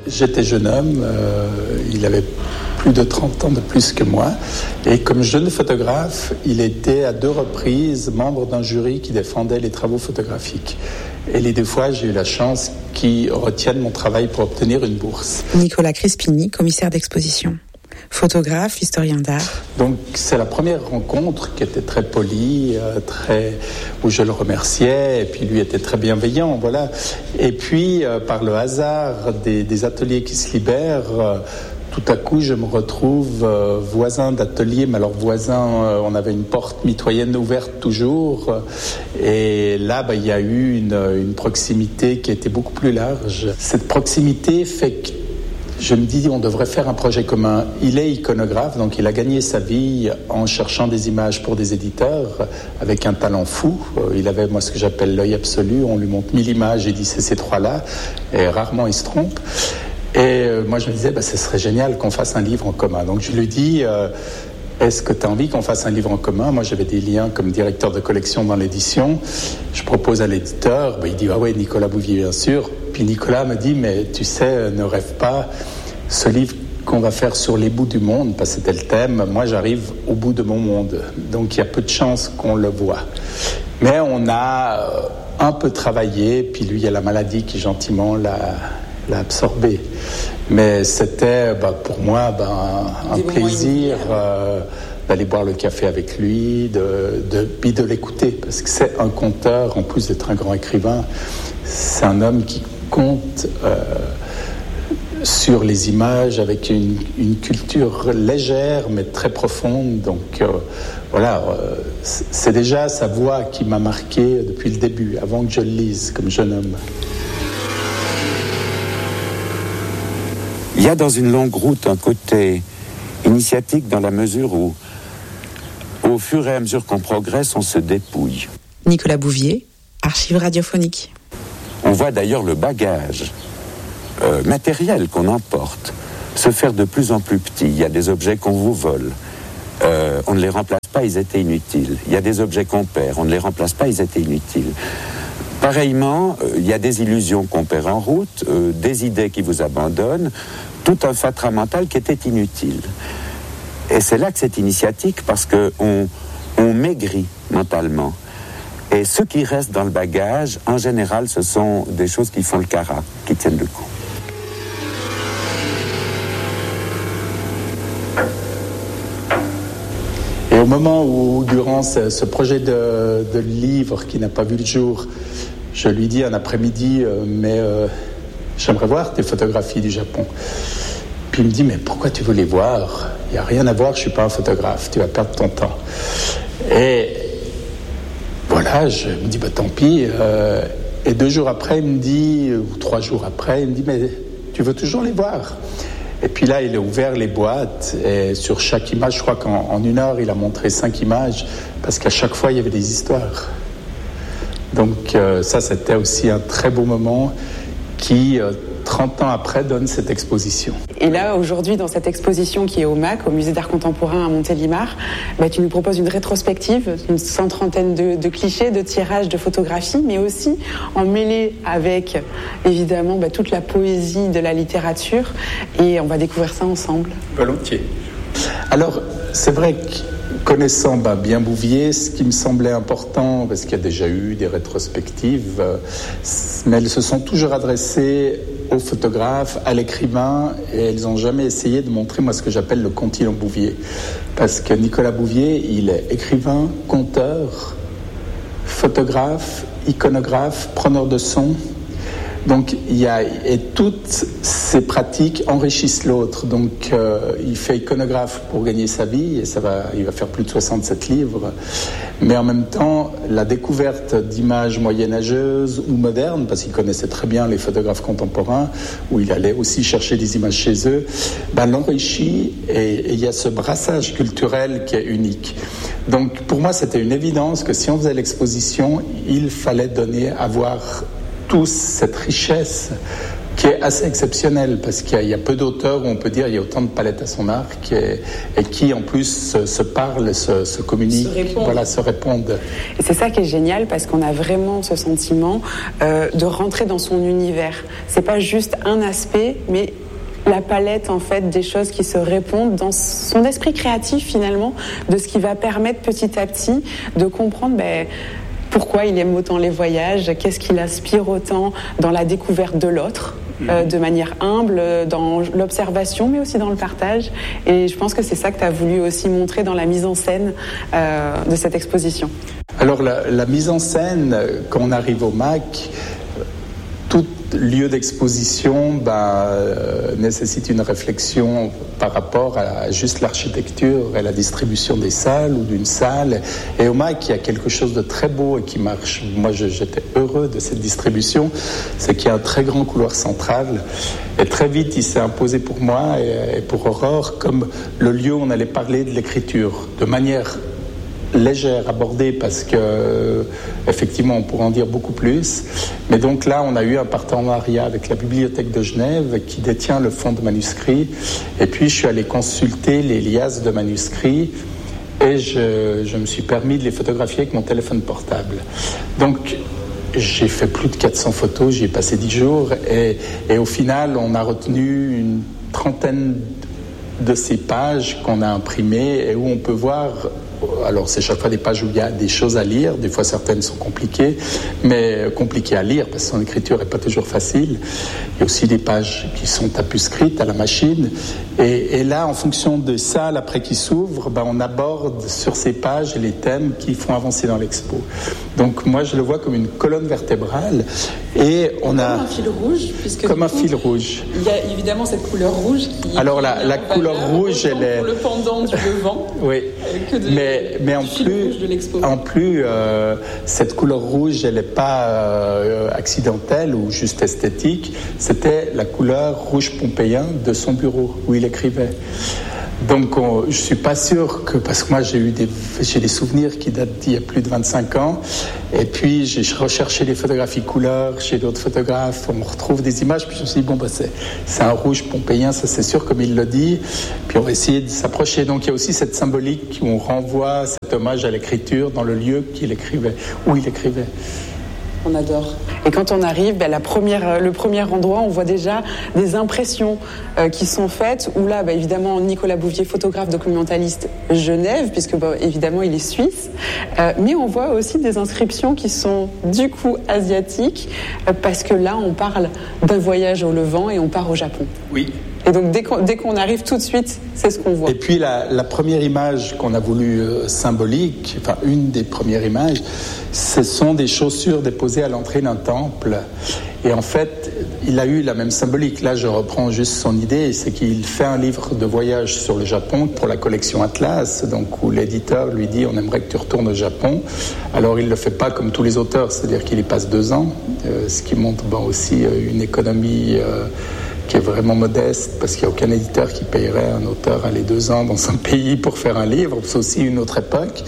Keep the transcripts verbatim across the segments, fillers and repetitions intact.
j'étais jeune homme, euh, il avait plus de trente ans de plus que moi. Et comme jeune photographe, il était à deux reprises membre d'un jury qui défendait les travaux photographiques. Et les deux fois, j'ai eu la chance qu'il retienne mon travail pour obtenir une bourse. Nicolas Crespini, commissaire d'exposition. Photographe, historien d'art. Donc c'est la première rencontre qui était très polie, euh, très où je le remerciais, et puis lui était très bienveillant, voilà. Et puis euh, par le hasard des, des ateliers qui se libèrent, euh, tout à coup je me retrouve euh, voisin d'atelier, mais alors voisin, euh, on avait une porte mitoyenne ouverte toujours, euh, et là bah, il y a eu une, une proximité qui était beaucoup plus large. Cette proximité fait que je me dis, on devrait faire un projet commun. Il est iconographe, donc il a gagné sa vie en cherchant des images pour des éditeurs, avec un talent fou. Il avait, moi, ce que j'appelle l'œil absolu. On lui montre mille images et dit, c'est ces trois-là. Et rarement, il se trompe. Et euh, moi, je me disais, bah, ce serait génial qu'on fasse un livre en commun. Donc, je lui dis, euh, est-ce que tu as envie qu'on fasse un livre en commun? Moi, j'avais des liens comme directeur de collection dans l'édition. Je propose à l'éditeur. Bah, il dit, ah ouais, Nicolas Bouvier, bien sûr. Puis Nicolas me dit, mais tu sais, ne rêve pas, ce livre qu'on va faire sur les bouts du monde, parce que c'était le thème, moi j'arrive au bout de mon monde, donc il y a peu de chances qu'on le voit. Mais on a un peu travaillé, puis lui il y a la maladie qui gentiment l'a, l'a absorbé. Mais c'était bah, pour moi bah, un, un plaisir euh, d'aller boire le café avec lui, de, de, puis de l'écouter, parce que c'est un conteur, en plus d'être un grand écrivain, c'est un homme qui compte euh, sur les images avec une, une culture légère mais très profonde. Donc euh, voilà, euh, c'est déjà sa voix qui m'a marqué depuis le début, avant que je le lise comme jeune homme. Il y a dans une longue route un côté initiatique dans la mesure où, au fur et à mesure qu'on progresse, on se dépouille. Nicolas Bouvier, archives radiophoniques. On voit d'ailleurs le bagage euh, matériel qu'on emporte se faire de plus en plus petit. Il y a des objets qu'on vous vole. Euh, on ne les remplace pas, ils étaient inutiles. Il y a des objets qu'on perd. On ne les remplace pas, ils étaient inutiles. Pareillement, euh, il y a des illusions qu'on perd en route, euh, des idées qui vous abandonnent, tout un fatras mental qui était inutile. Et c'est là que c'est initiatique, parce qu'on on maigrit mentalement. Et ce qui reste dans le bagage, en général, ce sont des choses qui font le carat, qui tiennent le coup. Et au moment où, durant ce, ce projet de, de livre qui n'a pas vu le jour, je lui dis un après-midi, euh, mais euh, j'aimerais voir tes photographies du Japon. Puis il me dit, mais pourquoi tu veux les voir? Il n'y a rien à voir, je ne suis pas un photographe, tu vas perdre ton temps. Et voilà, je me dis, bah tant pis. Euh, et deux jours après, il me dit, ou trois jours après, il me dit, mais tu veux toujours les voir? Et puis là, il a ouvert les boîtes, et sur chaque image, je crois qu'en en une heure, il a montré cinq images, parce qu'à chaque fois, il y avait des histoires. Donc euh, ça, c'était aussi un très beau moment qui, euh, trente ans après, donne cette exposition. Et là, aujourd'hui, dans cette exposition qui est au M A C, au Musée d'Art Contemporain à Montélimar, bah, tu nous proposes une rétrospective, une cent trentaine de, de clichés, de tirages, de photographies, mais aussi en mêlé avec, évidemment, bah, toute la poésie de la littérature. Et on va découvrir ça ensemble. Volontiers. Alors, c'est vrai que, connaissant bah, bien Bouvier, ce qui me semblait important, parce qu'il y a déjà eu des rétrospectives, euh, mais elles se sont toujours adressées aux photographes, à l'écrivain, et elles n'ont jamais essayé de montrer, moi, ce que j'appelle le continuum Bouvier. Parce que Nicolas Bouvier, il est écrivain, conteur, photographe, iconographe, preneur de son. Donc, il y a, et toutes ces pratiques enrichissent l'autre. Donc, euh, il fait iconographe pour gagner sa vie, et ça va, il va faire plus de soixante-sept livres. Mais en même temps, la découverte d'images moyenâgeuses ou modernes, parce qu'il connaissait très bien les photographes contemporains, où il allait aussi chercher des images chez eux, ben, l'enrichit, et il y a ce brassage culturel qui est unique. Donc, pour moi, c'était une évidence que si on faisait l'exposition, il fallait donner à voir tous cette richesse qui est assez exceptionnel parce qu'il y a, il y a peu d'auteurs où on peut dire il y a autant de palettes à son arc et, et qui en plus se, se parlent, se, se communiquent, se répondent. Voilà, se répondent. Et c'est ça qui est génial parce qu'on a vraiment ce sentiment euh, de rentrer dans son univers. C'est pas juste un aspect, mais la palette en fait des choses qui se répondent dans son esprit créatif finalement, de ce qui va permettre petit à petit de comprendre ben, pourquoi il aime autant les voyages, qu'est-ce qui l'aspire autant dans la découverte de l'autre, euh, de manière humble, dans l'observation, mais aussi dans le partage. Et je pense que c'est ça que tu as voulu aussi montrer dans la mise en scène euh, de cette exposition. Alors la, la mise en scène, quand on arrive au M A C, tout lieu d'exposition ben, euh, nécessite une réflexion par rapport à juste l'architecture et la distribution des salles ou d'une salle. Et au M A C, il y a quelque chose de très beau et qui marche. Moi, je, j'étais heureux de cette distribution. C'est qu'il y a un très grand couloir central. Et très vite, il s'est imposé pour moi et, et pour Aurore comme le lieu où on allait parler de l'écriture de manière légère, abordée, parce que effectivement on pourrait en dire beaucoup plus, mais donc là on a eu un partenariat avec la Bibliothèque de Genève qui détient le fonds de manuscrits, et puis je suis allé consulter les liasses de manuscrits et je, je me suis permis de les photographier avec mon téléphone portable. Donc j'ai fait plus de quatre cents photos, j'y ai passé dix jours et, et au final on a retenu une trentaine de ces pages qu'on a imprimées et où on peut voir. Alors, c'est chaque fois des pages où il y a des choses à lire. Des fois, certaines sont compliquées, mais compliquées à lire parce que son écriture n'est pas toujours facile. Il y a aussi des pages qui sont tapuscrites à la machine. Et, et là, en fonction des salles après qui s'ouvrent, ben, on aborde sur ces pages les thèmes qui font avancer dans l'expo. Donc, moi, je le vois comme une colonne vertébrale. Et on comme a un fil rouge, puisque comme un coup, fil rouge. Il y a évidemment cette couleur rouge qui. Alors, la, la couleur rouge, elle est. Pour le pendant du levant. Oui. Que de... Mais Mais en plus, en plus euh, cette couleur rouge, elle n'est pas euh, accidentelle ou juste esthétique. C'était la couleur rouge pompéien de son bureau où il écrivait. Donc, on, je suis pas sûr que, parce que moi j'ai eu des, j'ai des souvenirs qui datent d'il y a plus de vingt-cinq ans, et puis j'ai recherché les photographies couleurs chez d'autres photographes, on retrouve des images, puis je me suis dit bon bah c'est, c'est un rouge pompéien, ça c'est sûr comme il le dit, puis on va essayer de s'approcher. Donc il y a aussi cette symbolique où on renvoie cet hommage à l'écriture dans le lieu qu'il écrivait, où il écrivait. On adore. Et quand on arrive, ben, la première, le premier endroit, on voit déjà des impressions euh, qui sont faites, où là, ben, évidemment, Nicolas Bouvier, photographe documentaliste Genève, puisque ben, évidemment, il est suisse, euh, mais on voit aussi des inscriptions qui sont du coup asiatiques, euh, parce que là, on parle d'un voyage au Levant et on part au Japon. Oui. Et donc, dès qu'on, dès qu'on arrive tout de suite, c'est ce qu'on voit. Et puis, la, la première image qu'on a voulu euh, symbolique, enfin, une des premières images, ce sont des chaussures déposées à l'entrée d'un temple. Et en fait, il a eu la même symbolique. Là, je reprends juste son idée, c'est qu'il fait un livre de voyage sur le Japon pour la collection Atlas, donc où l'éditeur lui dit « on aimerait que tu retournes au Japon ». Alors, il ne le fait pas comme tous les auteurs, c'est-à-dire qu'il y passe deux ans, euh, ce qui montre ben, aussi euh, une économie... Euh, qui est vraiment modeste, parce qu'il n'y a aucun éditeur qui payerait un auteur aller deux ans dans un pays pour faire un livre. C'est aussi une autre époque.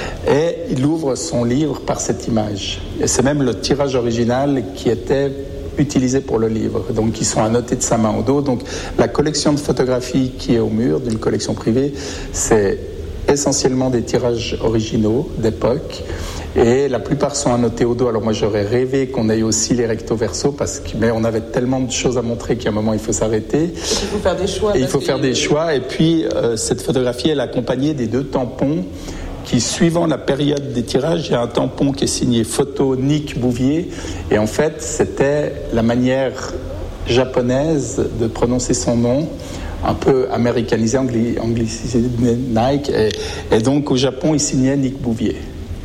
Et il ouvre son livre par cette image. Et c'est même le tirage original qui était utilisé pour le livre, donc qui sont annotés de sa main au dos. Donc la collection de photographies qui est au mur d'une collection privée, c'est essentiellement des tirages originaux d'époque. Et la plupart sont annotés au dos. Alors moi j'aurais rêvé qu'on ait aussi les recto verso, parce que mais on avait tellement de choses à montrer qu'à un moment il faut s'arrêter. Il faut faire des choix. Et il faut faire des choix. Et puis euh, cette photographie elle est accompagnée des deux tampons qui, suivant la période des tirages, il y a un tampon qui est signé photo Nick Bouvier. Et en fait c'était la manière japonaise de prononcer son nom, un peu américanisé, angli- anglicisé Nike. Et, et donc au Japon il signait Nick Bouvier.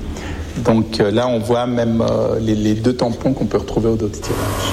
Donc euh, là, on voit même euh, les, les deux tampons qu'on peut retrouver au dos du tirage.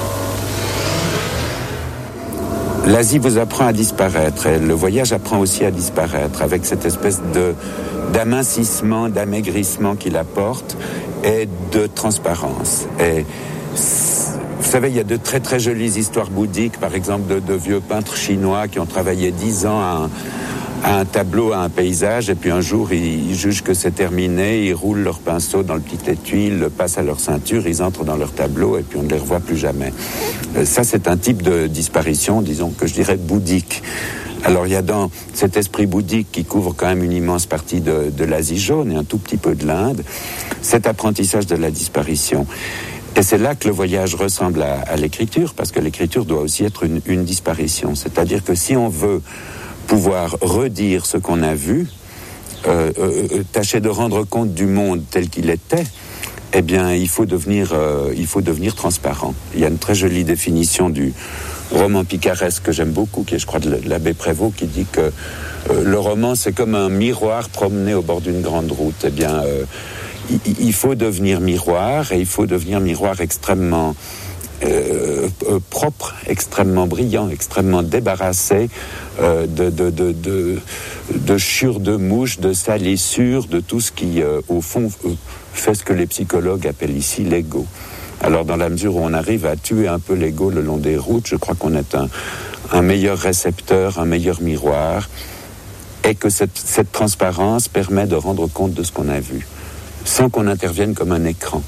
L'Asie vous apprend à disparaître et le voyage apprend aussi à disparaître avec cette espèce de, d'amincissement, d'amaigrissement qu'il apporte et de transparence. Et vous savez, il y a de très très jolies histoires bouddhiques, par exemple de, de vieux peintres chinois qui ont travaillé dix ans à un, à un tableau, à un paysage, et puis un jour, ils jugent que c'est terminé, ils roulent leur pinceau dans le petit étui, ils le passent à leur ceinture, ils entrent dans leur tableau, et puis on ne les revoit plus jamais. Ça, c'est un type de disparition, disons, que je dirais bouddhique. Alors, il y a dans cet esprit bouddhique qui couvre quand même une immense partie de, de l'Asie jaune et un tout petit peu de l'Inde, cet apprentissage de la disparition. Et c'est là que le voyage ressemble à, à l'écriture, parce que l'écriture doit aussi être une, une disparition. C'est-à-dire que si on veut pouvoir redire ce qu'on a vu, euh, euh, tâcher de rendre compte du monde tel qu'il était, eh bien, il faut devenir, euh, il faut devenir transparent. Il y a une très jolie définition du roman picaresque que j'aime beaucoup, qui est, je crois, de l'abbé Prévost, qui dit que euh, le roman, c'est comme un miroir promené au bord d'une grande route. Eh bien, euh, il, il faut devenir miroir, et il faut devenir miroir extrêmement Euh, euh, propre, extrêmement brillant, extrêmement débarrassé euh, de, de, de, de, de chure de mouches, de salissures, de tout ce qui, euh, au fond, euh, fait ce que les psychologues appellent ici l'ego. Alors, dans la mesure où on arrive à tuer un peu l'ego le long des routes, je crois qu'on est un, un meilleur récepteur, un meilleur miroir, et que cette, cette transparence permet de rendre compte de ce qu'on a vu, sans qu'on intervienne comme un écran.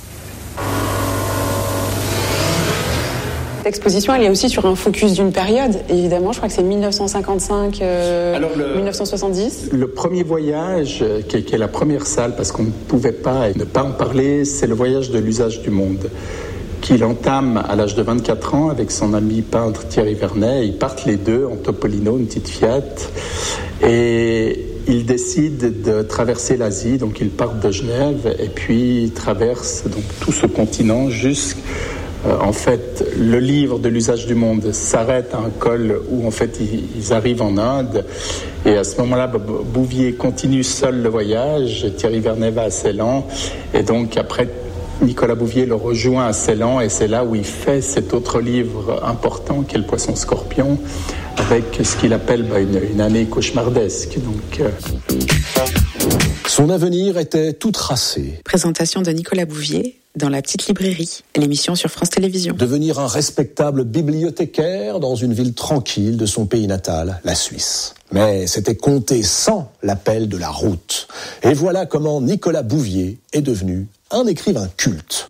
Cette exposition, elle est aussi sur un focus d'une période, évidemment. Je crois que c'est dix-neuf cent cinquante-cinq, euh, Alors le, dix-neuf cent soixante-dix. Le premier voyage, qui est, qui est la première salle, parce qu'on ne pouvait pas ne pas en parler, c'est le voyage de l'usage du monde, qu'il entame à l'âge de vingt-quatre ans avec son ami peintre Thierry Vernet. Ils partent les deux en Topolino, une petite Fiat, et ils décident de traverser l'Asie. Donc ils partent de Genève et puis ils traversent donc tout ce continent jusqu'à Euh, en fait, le livre de l'usage du monde s'arrête à un col où, en fait, ils, ils arrivent en Inde. Et à ce moment-là, Bouvier continue seul le voyage. Thierry Vernet va à Ceylan. Et donc, après, Nicolas Bouvier le rejoint à Ceylan. Et c'est là où il fait cet autre livre important, qui est Le Poisson Scorpion, avec ce qu'il appelle bah, une, une année cauchemardesque. Donc... Euh... Son avenir était tout tracé. Présentation de Nicolas Bouvier dans La Petite Librairie, l'émission sur France Télévisions. Devenir un respectable bibliothécaire dans une ville tranquille de son pays natal, la Suisse. Mais c'était compté sans l'appel de la route. Et voilà comment Nicolas Bouvier est devenu un écrivain culte.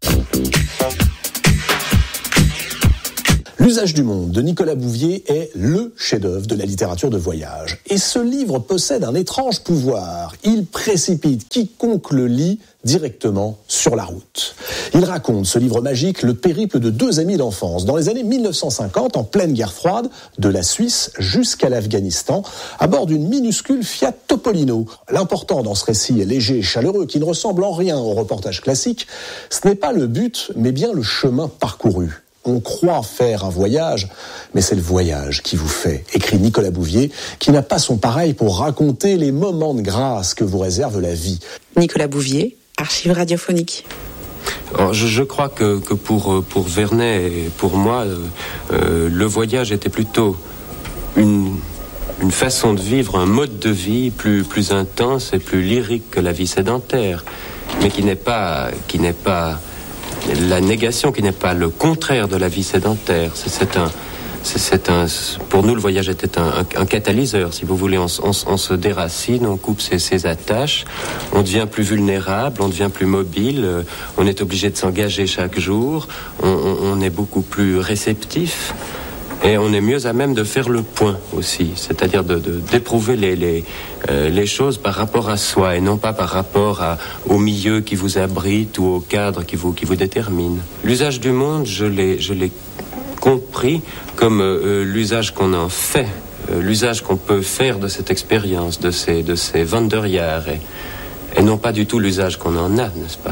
L'usage du monde de Nicolas Bouvier est le chef-d'œuvre de la littérature de voyage. Et ce livre possède un étrange pouvoir. Il précipite quiconque le lit directement sur la route. Il raconte, ce livre magique, le périple de deux amis d'enfance dans les années mille neuf cent cinquante, en pleine guerre froide, de la Suisse jusqu'à l'Afghanistan, à bord d'une minuscule Fiat Topolino. L'important dans ce récit léger et chaleureux, qui ne ressemble en rien au reportage classique, ce n'est pas le but, mais bien le chemin parcouru. On croit faire un voyage, mais c'est le voyage qui vous fait, écrit Nicolas Bouvier, qui n'a pas son pareil pour raconter les moments de grâce que vous réserve la vie. Nicolas Bouvier, archives radiophoniques. Alors, je, je crois que, que pour, pour Vernet et pour moi, euh, euh, le voyage était plutôt une, une façon de vivre, un mode de vie plus, plus intense et plus lyrique que la vie sédentaire, mais qui n'est pas... Qui n'est pas la négation, qui n'est pas le contraire de la vie sédentaire. C'est, c'est un, c'est, c'est un, pour nous, le voyage était un, un, un catalyseur, si vous voulez. On, on, on se déracine, on coupe ses, ses attaches, on devient plus vulnérable, on devient plus mobile, on est obligé de s'engager chaque jour, on, on, on est beaucoup plus réceptif. Et on est mieux à même de faire le point aussi, c'est-à-dire de, de, d'éprouver les, les, euh, les choses par rapport à soi et non pas par rapport à, au milieu qui vous abrite ou au cadre qui vous, qui vous détermine. L'usage du monde, je l'ai, je l'ai compris comme euh, l'usage qu'on en fait, euh, l'usage qu'on peut faire de cette expérience, de ces, de ces Wanderjahre, et, et non pas du tout l'usage qu'on en a, n'est-ce pas ?